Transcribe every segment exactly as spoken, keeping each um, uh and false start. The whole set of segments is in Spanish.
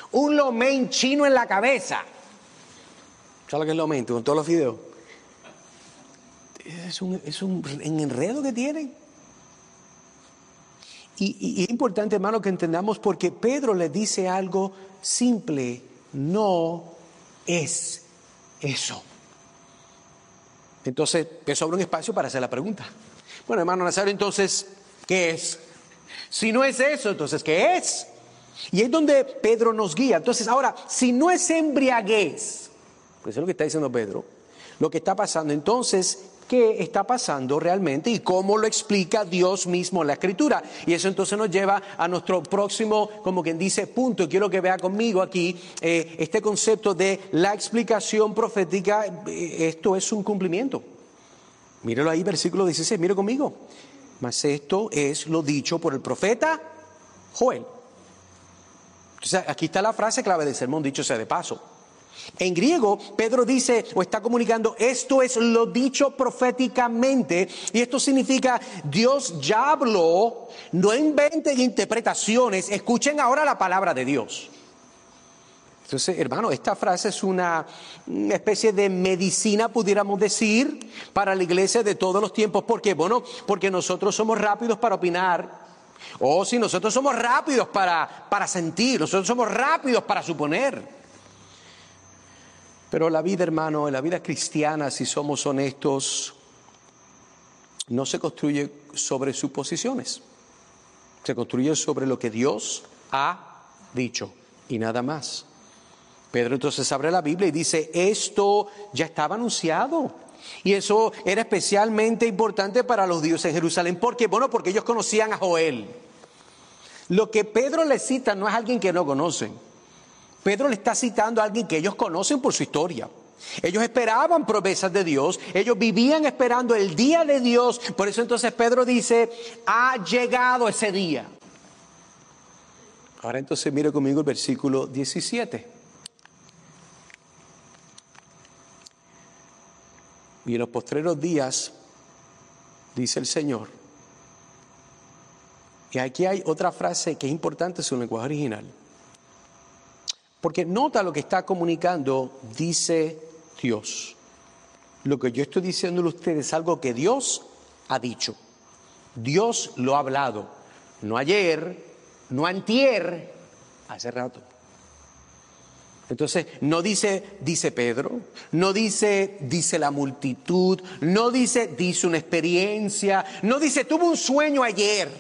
Un lo mein chino en la cabeza. ¿Sabes lo que es lo mein? Con todos los videos. Es un, es un enredo que tienen. Y, y, y es importante, hermano, que entendamos, porque Pedro le dice algo simple: no es eso. Entonces, me sobra un espacio para hacer la pregunta. Bueno, hermano Nazario, entonces, ¿qué es? Si no es eso, entonces, ¿qué es? Y es donde Pedro nos guía. Entonces, ahora, si no es embriaguez, pues es lo que está diciendo Pedro, lo que está pasando, entonces, ¿qué está pasando realmente y cómo lo explica Dios mismo en la Escritura? Y eso entonces nos lleva a nuestro próximo, como quien dice, punto. Quiero que vea conmigo aquí eh, este concepto de la explicación profética. Eh, esto es un cumplimiento. Míralo ahí, versículo dieciséis, mire conmigo. Mas esto es lo dicho por el profeta Joel. Entonces, aquí está la frase clave del sermón, dicho sea de paso. En griego, Pedro dice o está comunicando: esto es lo dicho proféticamente, y esto significa Dios ya habló, no inventen interpretaciones, escuchen ahora la palabra de Dios. Entonces, hermano, esta frase es una, una especie de medicina, pudiéramos decir, para la iglesia de todos los tiempos. ¿Por qué? Bueno, porque nosotros somos rápidos para opinar, o si nosotros somos rápidos para, para sentir, nosotros somos rápidos para suponer. Pero la vida, hermano, la vida cristiana, si somos honestos, no se construye sobre suposiciones. Se construye sobre lo que Dios ha dicho y nada más. Pedro entonces abre la Biblia y dice: esto ya estaba anunciado. Y eso era especialmente importante para los judíos en Jerusalén. ¿Por qué? Bueno, porque ellos conocían a Joel. Lo que Pedro le cita no es alguien que no conocen. Pedro le está citando a alguien que ellos conocen por su historia. Ellos esperaban promesas de Dios, ellos vivían esperando el día de Dios. Por eso entonces Pedro dice: ha llegado ese día. Ahora entonces mire conmigo el versículo diecisiete. Y en los postreros días, dice el Señor. Y aquí hay otra frase que es importante en su lenguaje original. Porque nota lo que está comunicando, dice Dios. Lo que yo estoy diciéndole a ustedes es algo que Dios ha dicho. Dios lo ha hablado. No ayer, no antier, hace rato. Entonces, no dice, dice Pedro, no dice, dice la multitud, no dice, dice una experiencia, no dice, tuve un sueño ayer.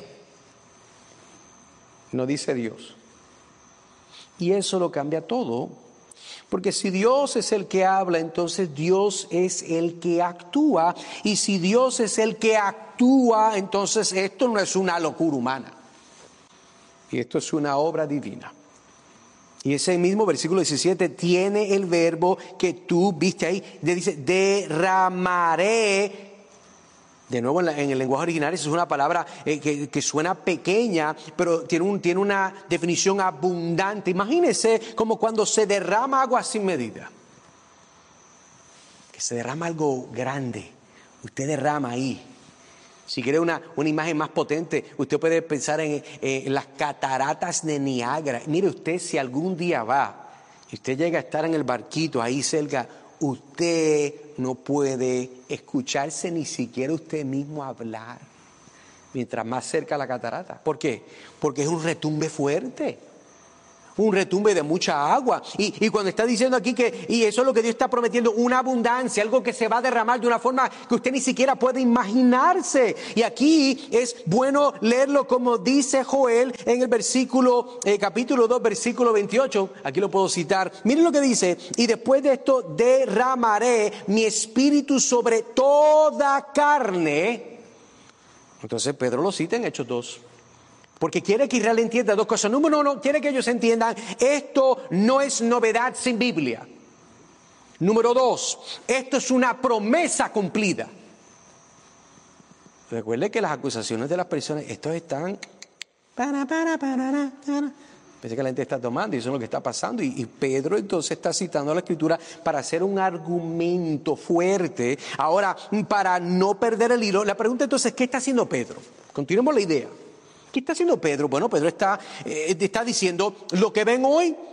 No dice Dios. Y eso lo cambia todo, porque si Dios es el que habla, entonces Dios es el que actúa, y si Dios es el que actúa, entonces esto no es una locura humana, y esto es una obra divina. Y ese mismo versículo diecisiete tiene el verbo que tú viste ahí, dice: derramaré. De nuevo, en, la, en el lenguaje original, eso es una palabra eh, que, que suena pequeña, pero tiene, un, tiene una definición abundante. Imagínese como cuando se derrama agua sin medida. Que se derrama algo grande. Usted derrama ahí. Si quiere una, una imagen más potente, usted puede pensar en, en las cataratas de Niágara. Mire usted, si algún día va y usted llega a estar en el barquito ahí cerca, usted no puede escucharse ni siquiera usted mismo hablar mientras más cerca la catarata. ¿Por qué? Porque es un retumbe fuerte, un retumbe de mucha agua. Y, y cuando está diciendo aquí que, y eso es lo que Dios está prometiendo, una abundancia, algo que se va a derramar de una forma que usted ni siquiera puede imaginarse. Y aquí es bueno leerlo como dice Joel en el versículo, eh, capítulo dos, versículo veintiocho. Aquí lo puedo citar. Miren lo que dice: y después de esto derramaré mi espíritu sobre toda carne. Entonces Pedro lo cita en Hechos dos. Porque quiere que Israel entienda dos cosas. Número uno, quiere que ellos entiendan, esto no es novedad sin Biblia. Número dos, esto es una promesa cumplida. Recuerde que las acusaciones de las personas, estos están... Para, para, para, para. Pensé que la gente está tomando y eso es lo que está pasando. Y, y Pedro entonces está citando la Escritura para hacer un argumento fuerte. Ahora, para no perder el hilo, la pregunta entonces, ¿qué está haciendo Pedro? Continuemos la idea. ¿Qué está haciendo Pedro? Bueno, Pedro está, eh, está diciendo, lo que ven hoy